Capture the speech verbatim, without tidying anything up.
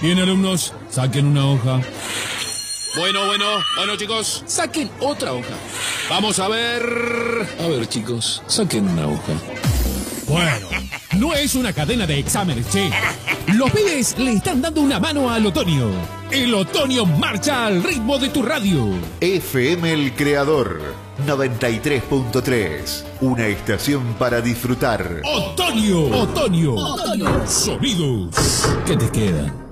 Bien, alumnos, saquen una hoja. Bueno, bueno, bueno, chicos, saquen otra hoja. Vamos a ver... A ver, chicos, saquen una hoja. Bueno, no es una cadena de exámenes, che. Los pibes le están dando una mano al otoño. El otoño marcha al ritmo de tu radio. F M El Creador, noventa y tres punto tres. Una estación para disfrutar. Otoño, otoño, otoño. Sonidos que te quedan.